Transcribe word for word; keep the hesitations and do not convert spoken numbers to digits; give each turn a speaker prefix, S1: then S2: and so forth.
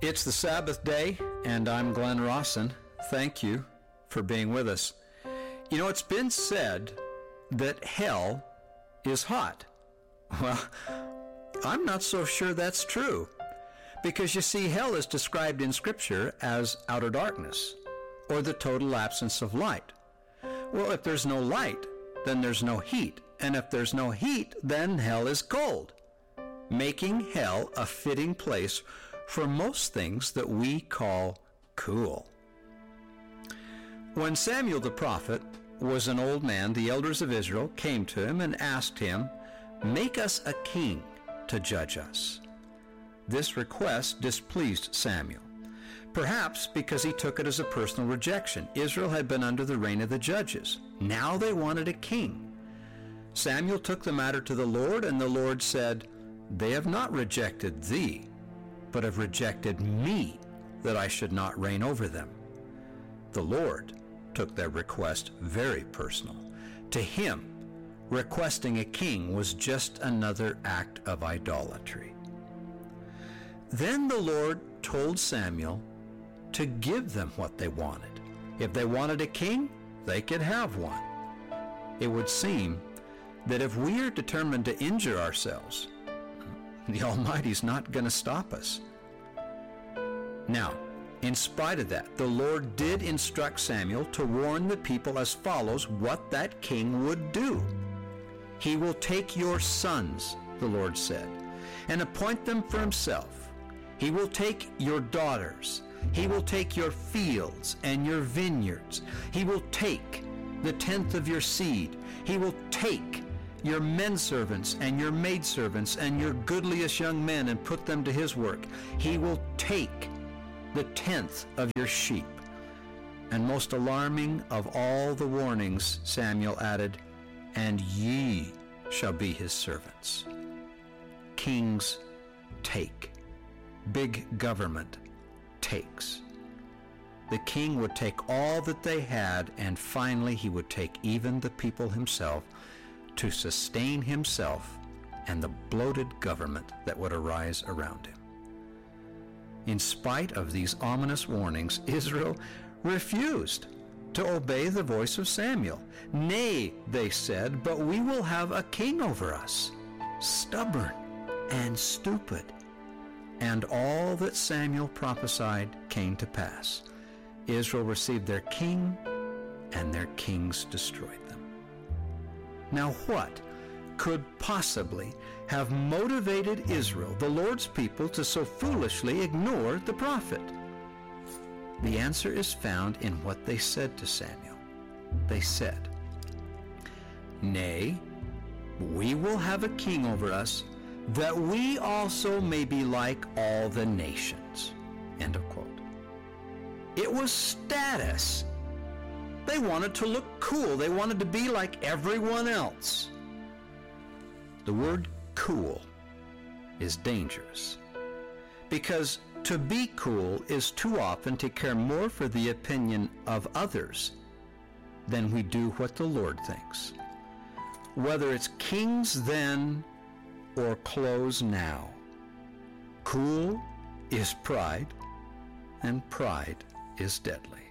S1: It's the Sabbath day, and I'm Glenn Rawson. Thank you for being with us. You know, it's been said that hell is hot. Well, I'm not so sure that's true, because you see, hell is described in Scripture as outer darkness, or the total absence of light. Well, if there's no light, then there's no heat, and if there's no heat, then hell is cold, making hell a fitting place for most things that we call cool. When Samuel the prophet was an old man, the elders of Israel came to him and asked him, "Make us a king to judge us." This request displeased Samuel, perhaps because he took it as a personal rejection. Israel had been under the reign of the judges. Now they wanted a king. Samuel took the matter to the Lord, and the Lord said, "They have not rejected thee, but have rejected me, that I should not reign over them." The Lord took their request very personal. To him, requesting a king was just another act of idolatry. Then the Lord told Samuel to give them what they wanted. If they wanted a king, they could have one. It would seem that if we are determined to injure ourselves, the Almighty's not going to stop us. Now, in spite of that, the Lord did instruct Samuel to warn the people as follows what that king would do. "He will take your sons," the Lord said, "and appoint them for himself. He will take your daughters. He will take your fields and your vineyards. He will take the tenth of your seed. He will take your men servants and your maid servants and your goodliest young men and put them to his work. He will take the tenth of your sheep." And most alarming of all the warnings, Samuel added, "And ye shall be his servants." Kings take. Big government takes. The king would take all that they had, and finally he would take even the people himself to sustain himself and the bloated government that would arise around him. In spite of these ominous warnings, Israel refused to obey the voice of Samuel. "Nay," they said, "but we will have a king over us, stubborn and stupid." And all that Samuel prophesied came to pass. Israel received their king, and their kings destroyed them. Now what could possibly have motivated Israel, the Lord's people, to so foolishly ignore the prophet? The answer is found in what they said to Samuel. They said, "Nay, we will have a king over us, that we also may be like all the nations." End of quote. It was status. They wanted to look cool. They wanted to be like everyone else. The word cool is dangerous, because to be cool is too often to care more for the opinion of others than we do what the Lord thinks. Whether it's kings then or clothes now, cool is pride, and pride is deadly.